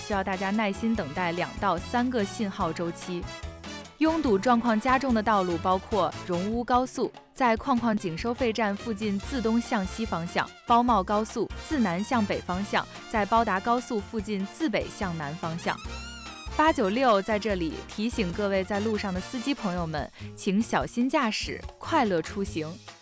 需要大家耐心等待2到3个信号周期。拥堵状况加重的道路包括荣乌高速在矿矿井收费站附近自东向西方向，包茂高速自南向北方向在包达高速附近自北向南方向。896在这里提醒各位在路上的司机朋友们，请小心驾驶，快乐出行。